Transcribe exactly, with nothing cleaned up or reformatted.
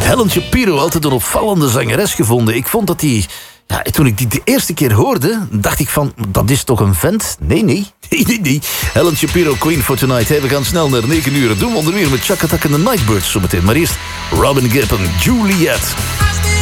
Helen Shapiro, altijd een opvallende zangeres gevonden. Ik vond dat die... Ja, toen ik die de eerste keer hoorde, dacht ik van... Dat is toch een vent? Nee, nee. Nee, nee, nee. Helen Shapiro, Queen for Tonight. Hey, we gaan snel naar negen uur. Dat doen we onder meer met Chaka Attack en de Nightbirds zometeen. Maar eerst Robin Gibb en Juliet.